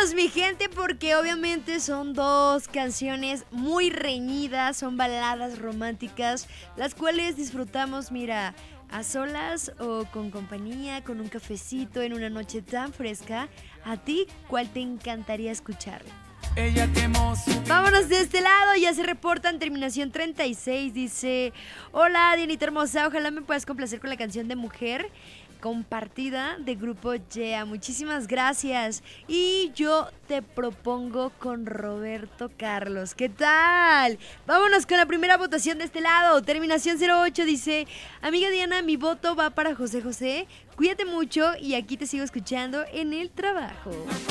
Vámonos, mi gente, porque obviamente son dos canciones muy reñidas, son baladas románticas, las cuales disfrutamos, mira, a solas o con compañía, con un cafecito en una noche tan fresca. ¿A ti cuál te encantaría escuchar? Vámonos de este lado, ya se reportan terminación 36, dice: hola Dianita hermosa, ojalá me puedas complacer con la canción de Mujer compartida de Grupo Yeah. Muchísimas gracias. Y yo te propongo con Roberto Carlos. ¿Qué tal? Vámonos con la primera votación de este lado. Terminación 08 dice: amiga Diana, mi voto va para José José. Cuídate mucho y aquí te sigo escuchando en el trabajo.